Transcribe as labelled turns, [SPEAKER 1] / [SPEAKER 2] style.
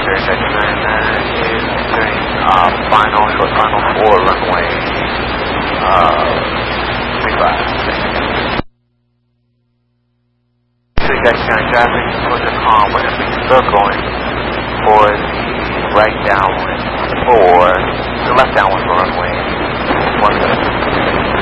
[SPEAKER 1] final 4 runway 35. Taxiing traffic, approach the calm, we're going to be circling for the right downwind, or the left downwind for runway 17.